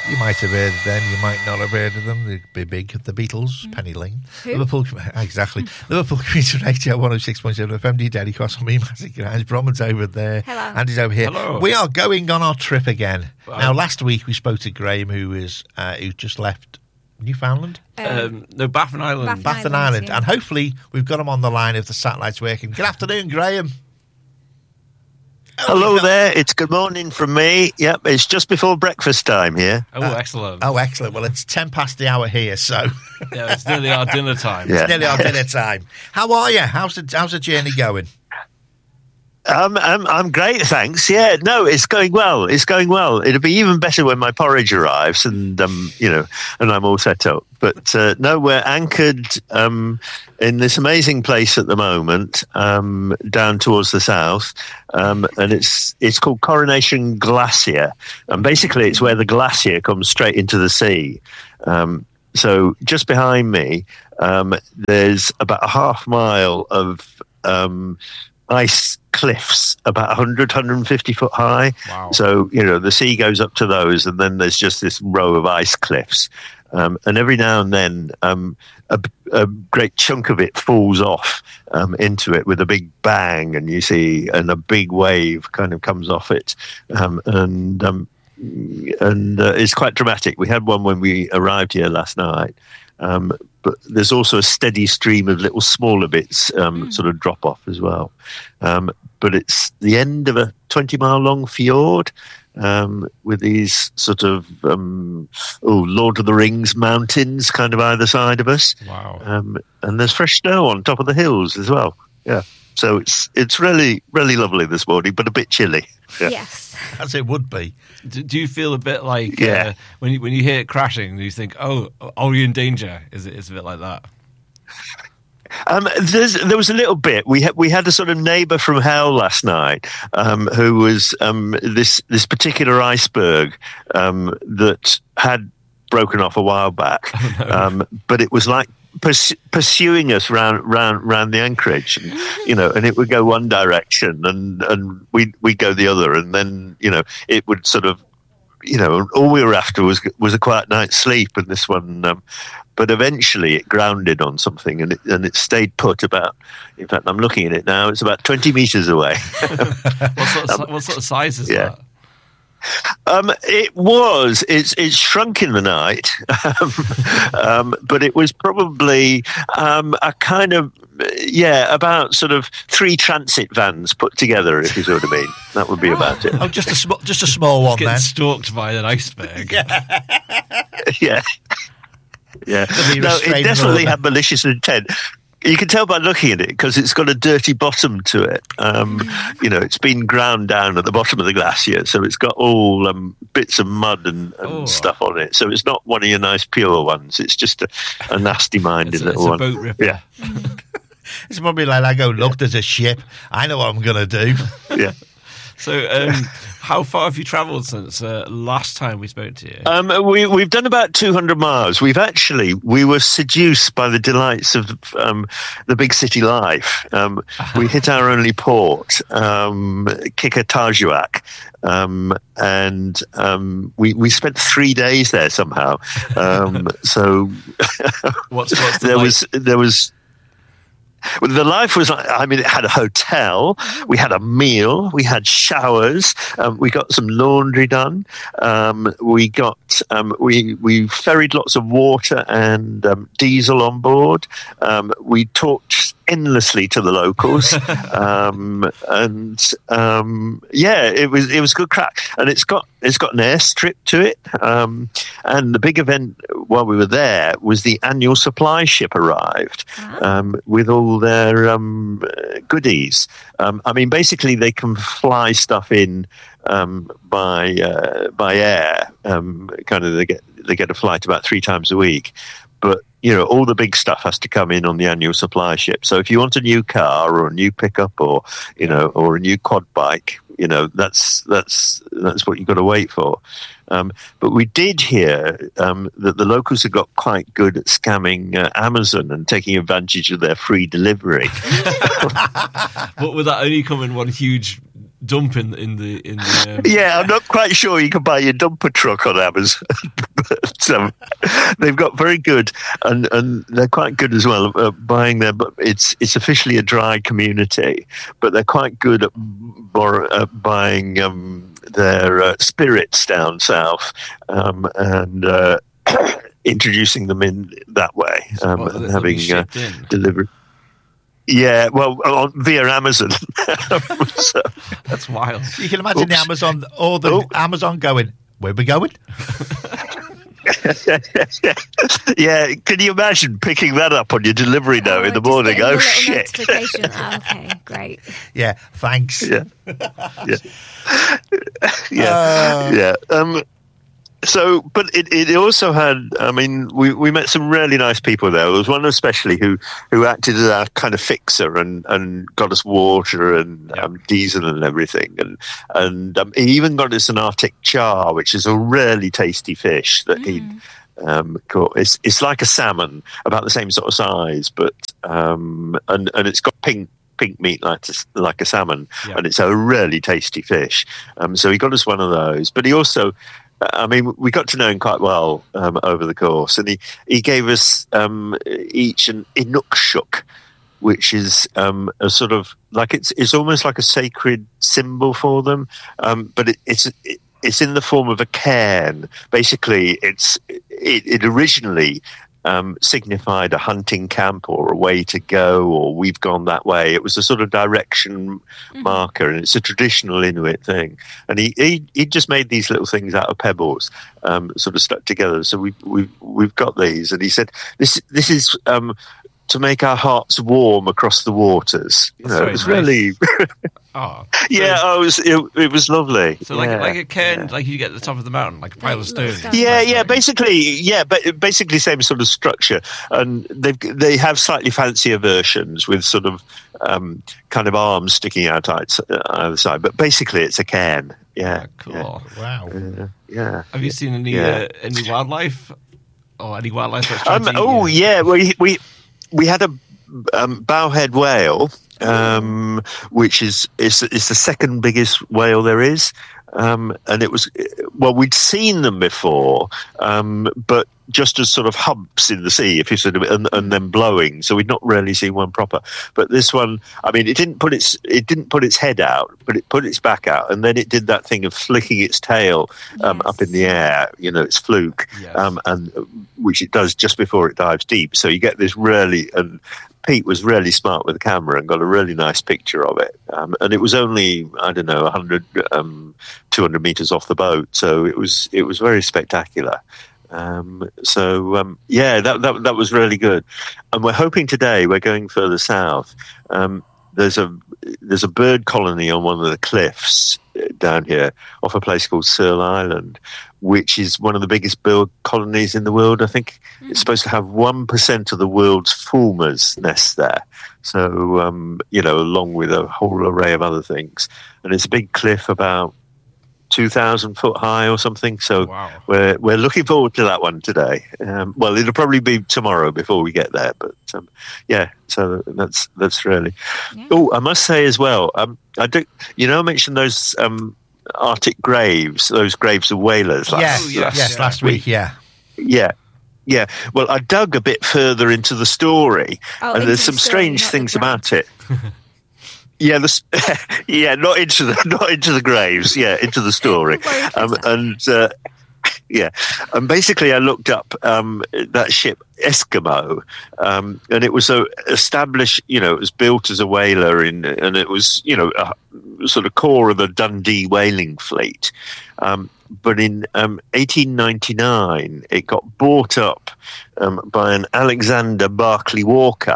You might have heard of them, you might not have heard of them. They're big, the Beatles, Penny Lane. Who? Liverpool, exactly. Liverpool Community Radio 106.7 FM, D Daily Cross on me, Magic Guys. Bromman's over there. Hello. Andy's over here. Hello. We are going on our trip again. Wow. Now, last week we spoke to Graham, who just left Newfoundland? No, Baffin Island. Baffin Island. Yeah. And hopefully we've got him on the line if the satellite's working. Good afternoon, Graham. Hello there, it's good morning from me. Yep, it's just before breakfast time here. Oh, excellent. Oh, excellent. Well, it's 10 past the hour here, so Yeah, it's nearly our dinner time. Yeah. it's nearly our dinner time. How are you? How's the journey going? I'm great, thanks. Yeah, no, it's going well. It's going well. It'll be even better when my porridge arrives and and I'm all set up. But no, we're anchored in this amazing place at the moment, down towards the south, and it's called Coronation Glacier, and basically it's where the glacier comes straight into the sea. So just behind me, there's about a half mile of ice cliffs about 150 foot high. Wow. So, the sea goes up to those, and then there's just this row of ice cliffs. And every now and then, a great chunk of it falls off into it with a big bang, and a big wave kind of comes off it. And it's quite dramatic. We had one when we arrived here last night. But there's also a steady stream of little smaller bits sort of drop off as well. But it's the end of a 20-mile-long fjord with these sort of Lord of the Rings mountains kind of either side of us. Wow. And there's fresh snow on top of the hills as well. Yeah. So it's really, really lovely this morning, but a bit chilly. Yeah. Yes. As it would be. Do you feel a bit like Yeah. when you hear it crashing, you think, oh, are you in danger? It's a bit like that. There was a little bit. We had a sort of neighbour from hell last night, who was this particular iceberg that had broken off a while back, but it was like pursuing us round the anchorage, and it would go one direction and we'd go the other, and then it would sort of all we were after was a quiet night's sleep, and this one but eventually it grounded on something, and it stayed put about, in fact I'm looking at it now, it's about 20 meters away. What sort of size is that? It's shrunk in the night, but it was probably a kind of, about sort of 3 transit vans put together, if you see what I mean. That would be about it. Oh, just a small one, Getting then. stalked by an iceberg. Yeah. Yeah. No, it definitely had malicious intent. You can tell by looking at it because it's got a dirty bottom to it. It's been ground down at the bottom of the glacier, so it's got all bits of mud and stuff on it. So it's not one of your nice pure ones. It's just a nasty-minded little one. It's a boat ripper. Yeah. It's probably like I go, look, there's a ship. I know what I'm going to do. Yeah. So, how far have you travelled since last time we spoke to you? We've done about 200 miles. We were seduced by the delights of the big city life. We hit our only port, Kikatajuak, and we spent 3 days there somehow. So what's the the life was, it had a hotel, we had a meal, we had showers, we got some laundry done, we ferried lots of water and diesel on board, we talked endlessly to the locals, it was good crack, and it's got an airstrip to it, and the big event while we were there was the annual supply ship arrived with all their goodies. Basically they can fly stuff in by air. They get a flight about 3 times a week, but all the big stuff has to come in on the annual supply ship. So if you want a new car or a new pickup or a new quad bike, that's what you've got to wait for. But we did hear that the locals have got quite good at scamming Amazon and taking advantage of their free delivery. But would that only come in one huge dump in the Yeah, I'm not quite sure you can buy your dumper truck on Amazon, but they've got very good, and they're quite good as well at buying their. But it's officially a dry community, but they're quite good at buying their spirits down south, and introducing them in that way, and having delivered. Yeah, well, via Amazon. So, that's wild. You can imagine the Amazon going, where are we going? Yeah, can you imagine picking that up on your delivery note in the morning? Oh, shit. Okay, great. Yeah, thanks. Yeah. Yeah. So, but it also had, I mean, we met some really nice people there. There was one especially who acted as our kind of fixer and got us water and diesel and everything. And he even got us an Arctic char, which is a really tasty fish that he'd caught. It's like a salmon, about the same sort of size, but and it's got pink meat like a salmon, and it's a really tasty fish. So he got us one of those, but he also, I mean, we got to know him quite well over the course, and he gave us each an inukshuk, which is a sort of like it's almost like a sacred symbol for them, but it's in the form of a cairn. Basically, it originally signified a hunting camp or a way to go, or we've gone that way. It was a sort of direction marker, and it's a traditional Inuit thing. And he just made these little things out of pebbles, sort of stuck together. So we've got these, and he said this is to make our hearts warm across the waters. You know, it was really. Oh, yeah! It was lovely. So like a cairn, like you get at the top of the mountain, like a pile of stones. Yeah, basically same sort of structure, and they have slightly fancier versions with sort of kind of arms sticking out either side, but basically it's a cairn. Yeah, cool. Yeah. Wow. Yeah. Have you seen any wildlife or any wildlife that's trying to eat you? Yeah, we had a bowhead whale. Which is the second biggest whale there is, and it was we'd seen them before, but just as sort of humps in the sea, if you sort of and then blowing. So we'd not really seen one proper. But this one, I mean, it didn't put its head out, but it put its back out, and then it did that thing of flicking its tail up in the air. You know, its fluke, and which it does just before it dives deep. So you get this really and. Pete was really smart with the camera and got a really nice picture of it. And it was only, I don't know, 100, 200 meters off the boat. So it was very spectacular. That was really good. And we're hoping today, we're going further south. There's a bird colony on one of the cliffs down here off a place called Searle Island, which is one of the biggest bird colonies in the world. I think it's supposed to have 1% of the world's fulmars nest there. So, along with a whole array of other things. And it's a big cliff about 2,000 foot high or something. So we're looking forward to that one today. It'll probably be tomorrow before we get there. But so that's really. Yeah. Oh, I must say as well. I mentioned those Arctic graves, those graves of whalers. Last week. Yeah. Well, I dug a bit further into the story, and there's some strange things about it. Yeah, not into the graves. Yeah, into the story, and basically I looked up that ship Eskimo, and it was established. You know, it was built as a whaler and it was a sort of core of the Dundee whaling fleet. But in 1899, it got bought up by an Alexander Barclay Walker.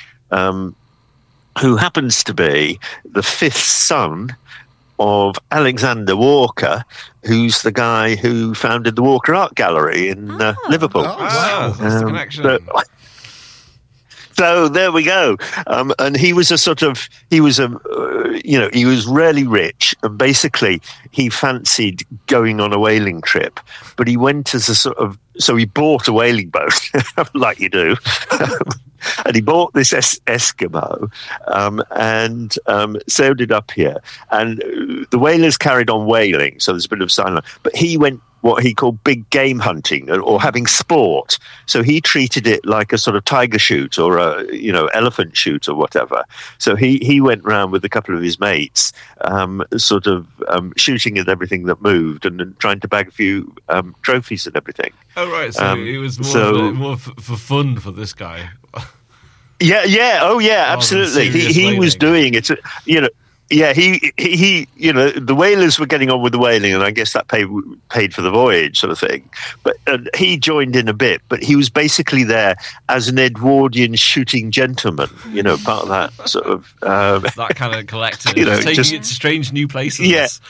Who happens to be the fifth son of Alexander Walker, who's the guy who founded the Walker Art Gallery in Liverpool. Oh, wow. That's the connection. So there we go. And he was he was really rich, and basically he fancied going on a whaling trip, but he went as so he bought a whaling boat, like you do, and he bought this Eskimo, and sailed it up here, and the whalers carried on whaling, so there's a bit of silence, but he went what he called big game hunting or having sport. So he treated it like a sort of tiger shoot or a elephant shoot or whatever. So he went round with a couple of his mates, shooting at everything that moved and trying to bag a few trophies and everything. Oh right, so it was more for fun for this guy. Absolutely. He was doing it, Yeah, he the whalers were getting on with the whaling, and I guess that paid for the voyage, sort of thing. But he joined in a bit, but he was basically there as an Edwardian shooting gentleman, part of that sort of that kind of collective, taking it to strange new places.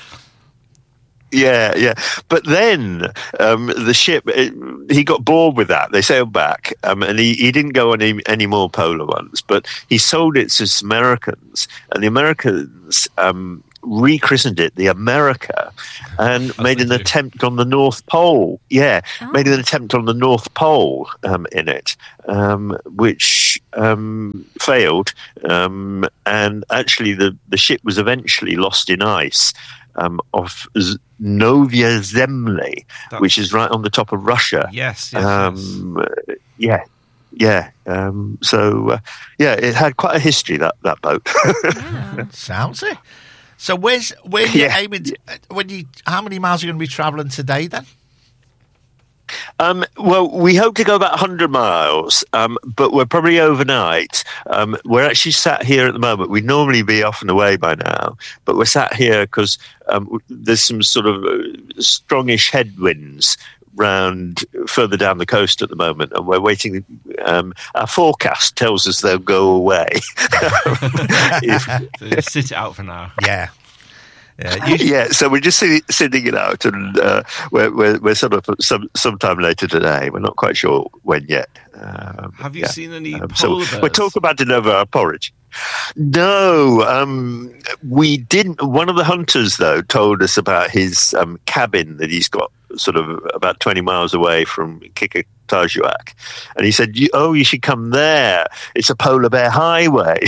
Yeah. But then the ship, he got bored with that. They sailed back, and he didn't go on any more polar ones, but he sold it to some Americans, and the Americans rechristened it the America and made an attempt on the North Pole. Yeah, made an attempt on the North Pole in it, which failed, and actually the ship was eventually lost in ice off Novaya Zemlya, which is right on the top of Russia. Yes. Yeah. It had quite a history, that boat. Sounds it. So where you aiming? How many miles are you going to be travelling today then? Well, we hope to go about 100 miles, but we're probably overnight. We're actually sat here at the moment. We'd normally be off and away by now, but we're sat here because there's some sort of strongish headwinds round further down the coast at the moment, and we're waiting. Our forecast tells us they'll go away. So sit it out for now. Yeah. So we're just sitting it out, and we're sort of sometime later today. We're not quite sure when yet. Have you seen any polar bears? We're talking about it over our porridge. No, we didn't. One of the hunters, though, told us about his cabin that he's got sort of about 20 miles away from Kikatajuak. And he said, you should come there. It's a polar bear highway.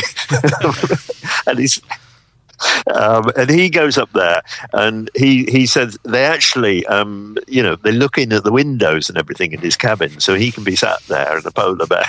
And he goes up there, and he says they actually, they're looking at the windows and everything in his cabin, so he can be sat there and a polar bear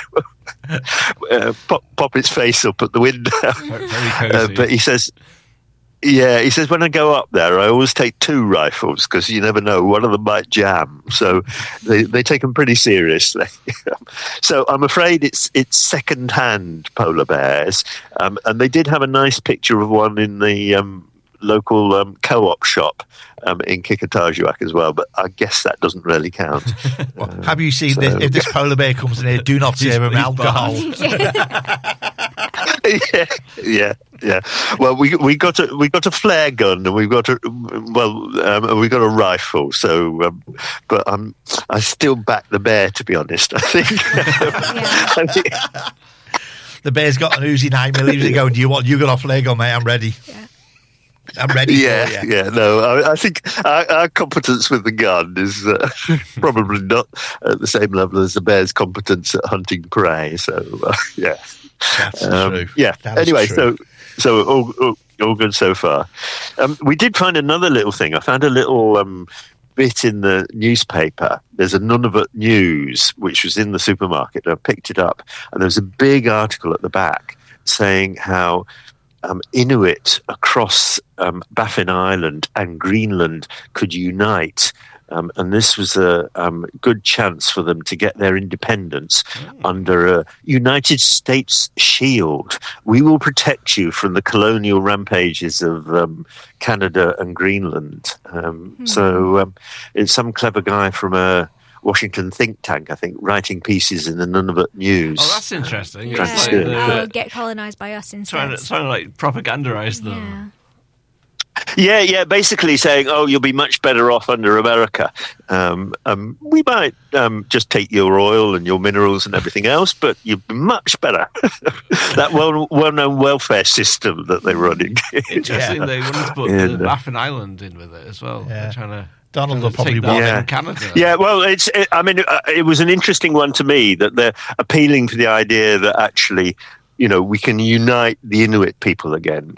pop its face up at the window. Very cozy. But he says, when I go up there, I always take 2 rifles because you never know, one of them might jam. So they take them pretty seriously. So I'm afraid it's second-hand polar bears. And they did have a nice picture of one in the local co-op shop in Kikatajuak as well, but I guess that doesn't really count. Well, have you seen this? If this polar bear comes in here, do not serve him alcohol. Yeah. Well, we got a flare gun, and we got a rifle. So, but I still back the bear, to be honest. I think. The bear's got an Uzi 9mm. He's going, you got a flare gun, mate? I'm ready. Yeah. I'm ready. Yeah. No, I think our competence with the gun is probably not at the same level as the bear's competence at hunting prey. So, yeah. That's true. Yeah. That anyway, true. so all good so far. We did find another little thing. I found a little bit in the newspaper. There's a Nunavut News, which was in the supermarket. I picked it up, and there's a big article at the back saying how Inuit across Baffin Island and Greenland could unite. And this was a good chance for them to get their independence under a United States shield. We will protect you from the colonial rampages of Canada and Greenland. So it's some clever guy from a Washington think tank, I think, writing pieces in the Nunavut News. Oh, that's interesting. Get colonised by us instead. Trying to like propagandize them. Yeah. Yeah. Basically saying, "Oh, you'll be much better off under America. We might just take your oil and your minerals and everything else, but you'll be much better." That well-known welfare system that they run in. Interesting. They wanted to put the Baffin Island in with it as well. Yeah. They're trying to. Donald will probably want in Canada. Yeah, well, it was an interesting one to me that they're appealing to the idea that actually, we can unite the Inuit people again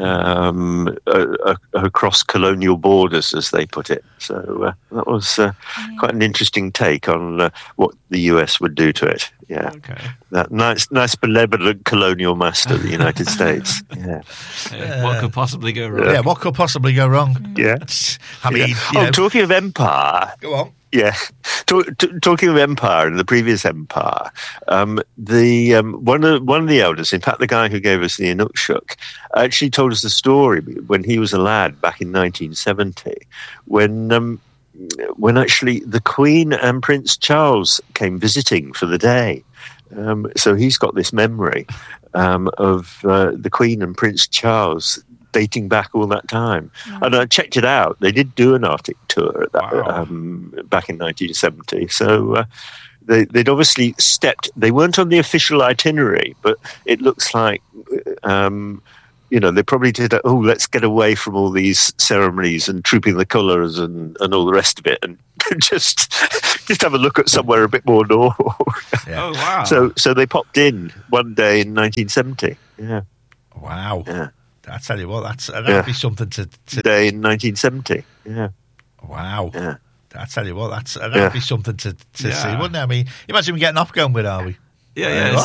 across colonial borders, as they put it. So that was quite an interesting take on what the US would do to it. Yeah, okay. That nice benevolent colonial master of the United States. Yeah. What could possibly go wrong? Yeah, what could possibly go wrong? Yeah. I mean, talking of empire. Go on. Yeah, talking of empire and the previous empire, one of the elders, in fact, the guy who gave us the Inukshuk, actually told us the story when he was a lad back in 1970, when actually the Queen and Prince Charles came visiting for the day. So he's got this memory of the Queen and Prince Charles dating back all that time. And I checked it out. They did do an Arctic tour at that, back in 1970. So they'd obviously they weren't on the official itinerary, but it looks like, they probably did, let's get away from all these ceremonies and trooping the colours and all the rest of it and just have a look at somewhere a bit more normal. Yeah. Oh, wow. So they popped in one day in 1970. Yeah. Wow. Yeah. I tell you what, that'd be something to day in 1970. Yeah. Wow. Yeah. I tell you what, that'd be something to see, wouldn't it? I mean, imagine we getting off going with, are we? Yeah.